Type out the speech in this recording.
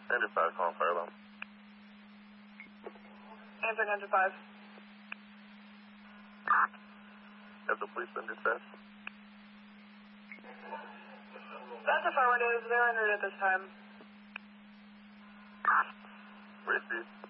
Andrew 5, calling fire alarm. Andrew 5. Have the police been dispatched? That's a forward. They're en route at this time. Receive.